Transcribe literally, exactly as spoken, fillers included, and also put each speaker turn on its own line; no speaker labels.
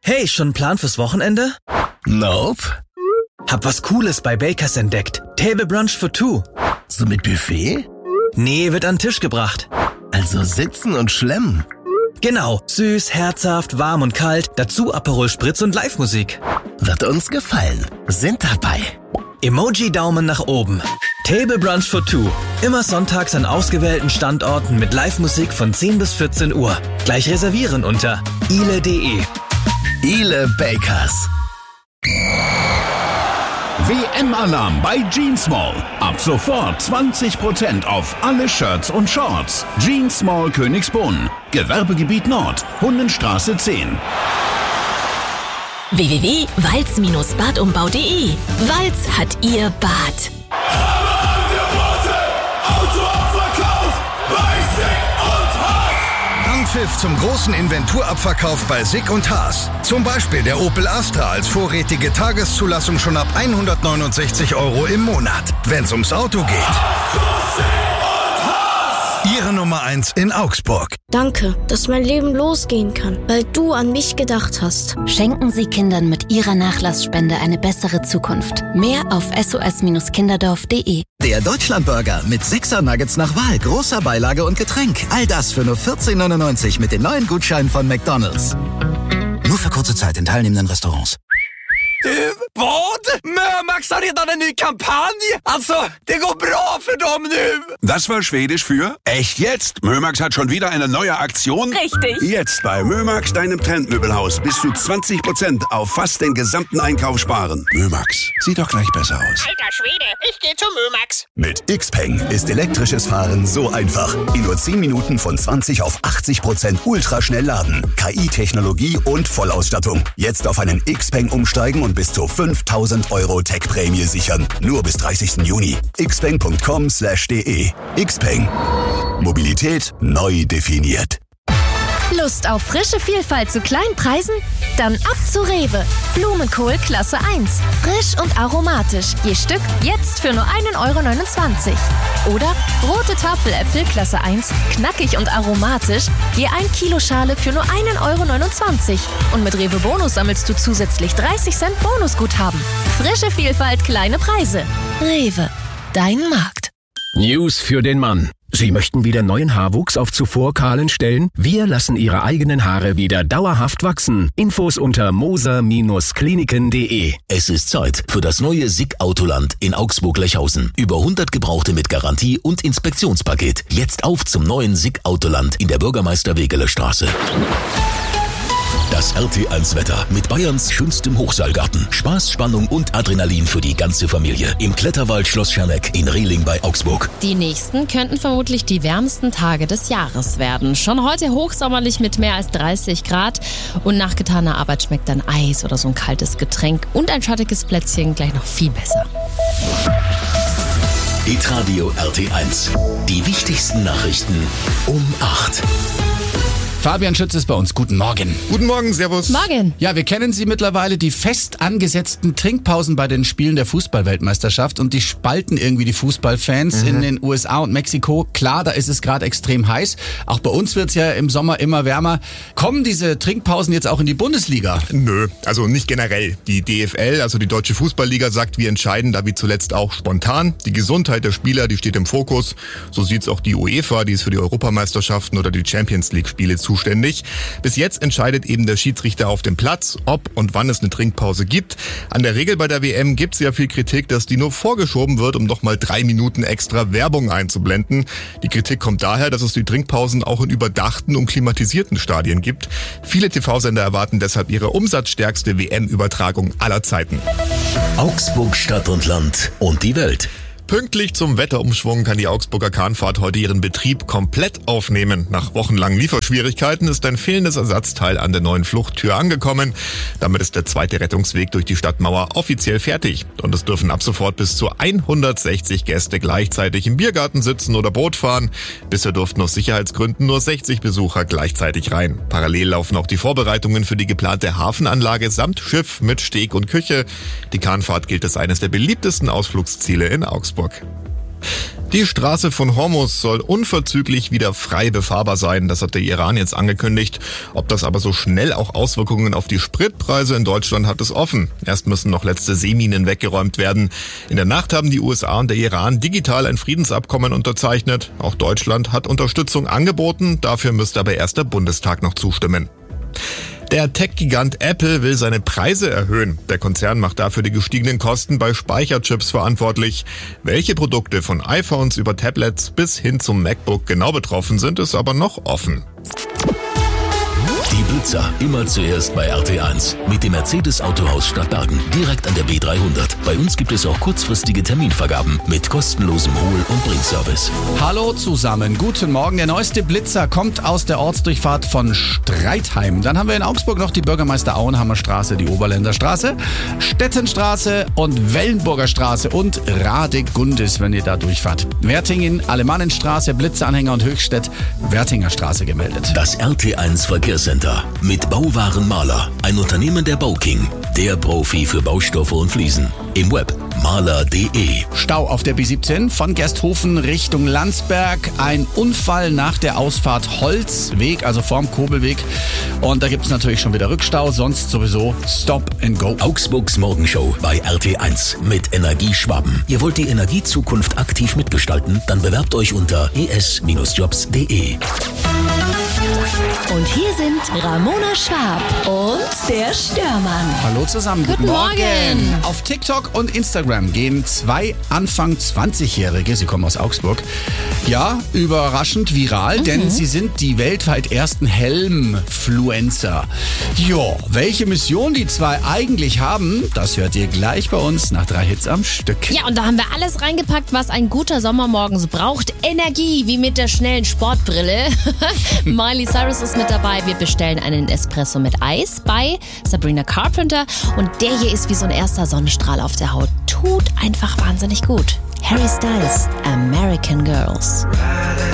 Hey, schon einen Plan fürs Wochenende?
Nope.
Hab was Cooles bei Bakers entdeckt. Table Brunch for two.
So mit Buffet?
Nee, wird an den Tisch gebracht.
Also sitzen und schlemmen.
Genau, süß, herzhaft, warm und kalt, dazu Aperol Spritz und Live-Musik.
Wird uns gefallen. Sind dabei.
Emoji-Daumen nach oben. Table Brunch for two. Immer sonntags an ausgewählten Standorten mit Live-Musik von zehn bis vierzehn Uhr. Gleich reservieren unter ile punkt de.
Ile Bakers.
W M-Alarm bei Jeans Mall. Ab sofort zwanzig Prozent auf alle Shirts und Shorts. Jeans Mall Königsbrunn. Gewerbegebiet Nord. Hundenstraße zehn.
w w w punkt walz Bindestrich badumbau punkt de. Walz hat ihr Bad.
Anpfiff zum großen Inventurabverkauf bei Sick und Haas. Zum Beispiel der Opel Astra als vorrätige Tageszulassung schon ab hundertneunundsechzig Euro im Monat. Wenn's ums Auto geht. Ihre Nummer eins in Augsburg.
Danke, dass mein Leben losgehen kann, weil du an mich gedacht hast.
Schenken Sie Kindern mit Ihrer Nachlassspende eine bessere Zukunft. Mehr auf s o s kinderdorf punkt de.
Der Deutschlandburger mit sechser Nuggets nach Wahl, großer Beilage und Getränk. All das für nur vierzehn neunundneunzig mit den neuen Gutscheinen von McDonald's. Nur für kurze Zeit in teilnehmenden Restaurants.
Du, vad? Mömax har redan en ny kampanj. Alltså, det går bra för dem nu.
Das war Schwedisch für echt jetzt. Mömax hat schon wieder eine neue Aktion.
Richtig.
Jetzt bei Mömax, deinem Trendmöbelhaus, bis zu zwanzig Prozent auf fast den gesamten Einkauf sparen. Mömax, sieht doch gleich besser aus.
Alter Schwede, ich geh zu Mömax.
Mit Xpeng ist elektrisches Fahren so einfach. In nur zehn Minuten von zwanzig auf achtzig Prozent ultraschnell laden. K I-Technologie und Vollausstattung. Jetzt auf einen Xpeng umsteigen und bis zu fünftausend Euro Tech-Prämie sichern. Nur bis dreißigsten Juni. xpeng punkt com slash de. Xpeng. Mobilität neu definiert.
Lust auf frische Vielfalt zu kleinen Preisen? Dann ab zu Rewe. Blumenkohl Klasse eins. Frisch und aromatisch. Je Stück jetzt für nur ein Euro neunundzwanzig. Oder rote Tafeläpfel Klasse eins. Knackig und aromatisch. Je ein Kilo Schale für nur ein Euro neunundzwanzig. Und mit Rewe Bonus sammelst du zusätzlich dreißig Cent Bonusguthaben. Frische Vielfalt, kleine Preise. Rewe. Dein Markt.
News für den Mann. Sie möchten wieder neuen Haarwuchs auf zuvor kahlen Stellen? Wir lassen Ihre eigenen Haare wieder dauerhaft wachsen. Infos unter moser Kliniken punkt de.
Es ist Zeit für das neue Sick Autoland in Augsburg-Lechhausen. Über hundert Gebrauchte mit Garantie und Inspektionspaket. Jetzt auf zum neuen Sick Autoland in der Bürgermeister-Wegeler-Straße. Das R T eins Wetter mit Bayerns schönstem Hochseilgarten. Spaß, Spannung und Adrenalin für die ganze Familie. Im Kletterwald Schloss Scherneck in Rehling bei Augsburg.
Die nächsten könnten vermutlich die wärmsten Tage des Jahres werden. Schon heute hochsommerlich mit mehr als dreißig Grad. Und nach getaner Arbeit schmeckt dann Eis oder so ein kaltes Getränk und ein schattiges Plätzchen gleich noch viel besser.
Hitradio R T eins. Die wichtigsten Nachrichten um acht.
Fabian Schütz ist bei uns. Guten Morgen.
Guten Morgen, servus.
Morgen.
Ja, wir kennen Sie mittlerweile, die fest angesetzten Trinkpausen bei den Spielen der Fußball-Weltmeisterschaft, und die spalten irgendwie die Fußballfans mhm. in den U S A und Mexiko. Klar, da ist es gerade extrem heiß. Auch bei uns wird es ja im Sommer immer wärmer. Kommen diese Trinkpausen jetzt auch in die Bundesliga?
Nö, also nicht generell. Die D F L, also die Deutsche Fußballliga, sagt, wir entscheiden da wie zuletzt auch spontan. Die Gesundheit der Spieler, die steht im Fokus. So sieht's auch die UEFA, die ist für die Europameisterschaften oder die Champions League-Spiele zuständig. Zuständig. Bis jetzt entscheidet eben der Schiedsrichter auf dem Platz, ob und wann es eine Trinkpause gibt. An der Regel bei der W M gibt es ja viel Kritik, dass die nur vorgeschoben wird, um nochmal drei Minuten extra Werbung einzublenden. Die Kritik kommt daher, dass es die Trinkpausen auch in überdachten und klimatisierten Stadien gibt. Viele T V-Sender erwarten deshalb ihre umsatzstärkste W M-Übertragung aller Zeiten.
Augsburg, Stadt und Land und die Welt.
Pünktlich zum Wetterumschwung kann die Augsburger Kahnfahrt heute ihren Betrieb komplett aufnehmen. Nach wochenlangen Lieferschwierigkeiten ist ein fehlendes Ersatzteil an der neuen Fluchttür angekommen. Damit ist der zweite Rettungsweg durch die Stadtmauer offiziell fertig. Und es dürfen ab sofort bis zu hundertsechzig Gäste gleichzeitig im Biergarten sitzen oder Boot fahren. Bisher durften aus Sicherheitsgründen nur sechzig Besucher gleichzeitig rein. Parallel laufen auch die Vorbereitungen für die geplante Hafenanlage samt Schiff mit Steg und Küche. Die Kahnfahrt gilt als eines der beliebtesten Ausflugsziele in Augsburg. Die Straße von Hormuz soll unverzüglich wieder frei befahrbar sein. Das hat der Iran jetzt angekündigt. Ob das aber so schnell auch Auswirkungen auf die Spritpreise in Deutschland hat, ist offen. Erst müssen noch letzte Seeminen weggeräumt werden. In der Nacht haben die U S A und der Iran digital ein Friedensabkommen unterzeichnet. Auch Deutschland hat Unterstützung angeboten. Dafür müsste aber erst der Bundestag noch zustimmen. Der Tech-Gigant Apple will seine Preise erhöhen. Der Konzern macht dafür die gestiegenen Kosten bei Speicherchips verantwortlich. Welche Produkte von iPhones über Tablets bis hin zum MacBook genau betroffen sind, ist aber noch offen.
Die Blitzer, immer zuerst bei R T eins. Mit dem Mercedes-Autohaus Stadtbergen, direkt an der B dreihundert. Bei uns gibt es auch kurzfristige Terminvergaben mit kostenlosem Hol- und Bringservice.
Hallo zusammen, guten Morgen. Der neueste Blitzer kommt aus der Ortsdurchfahrt von Streitheim. Dann haben wir in Augsburg noch die Bürgermeister Auenhammer Straße, die Oberländer Straße, Stettenstraße und Wellenburger Straße und Radegundis, wenn ihr da durchfahrt. Wertingen, Alemannenstraße, Blitzeranhänger und Höchstädt, Wertinger Straße gemeldet.
Das R T eins Verkehrscenter mit Bauwaren Maler, ein Unternehmen der Bauking, der Profi für Baustoffe und Fliesen. Im Web maler punkt de.
Stau auf der B siebzehn von Gersthofen Richtung Landsberg. Ein Unfall nach der Ausfahrt Holzweg, also vorm Kobelweg. Und da gibt es natürlich schon wieder Rückstau, sonst sowieso Stop and Go.
Augsburgs Morgenshow bei R T eins mit Energieschwaben. Ihr wollt die Energiezukunft aktiv mitgestalten? Dann bewerbt euch unter e s jobs punkt de.
Und hier sind Ramona Schwab und der Störmann.
Hallo zusammen, guten,
Guten
Morgen.
Morgen.
Auf TikTok und Instagram gehen zwei Anfang zwanzigjährige, sie kommen aus Augsburg, ja, überraschend viral, mhm. denn sie sind die weltweit ersten Helmfluencer. Jo, welche Mission die zwei eigentlich haben, das hört ihr gleich bei uns nach drei Hits am Stück.
Ja, und da haben wir alles reingepackt, was ein guter Sommermorgen so braucht. Energie, wie mit der schnellen Sportbrille. Miley Cyrus ist mit dabei. Wir bestellen einen Espresso mit Eis bei Sabrina Carpenter. Und der hier ist wie so ein erster Sonnenstrahl auf der Haut. Tut einfach wahnsinnig gut. Harry Styles, American Girls.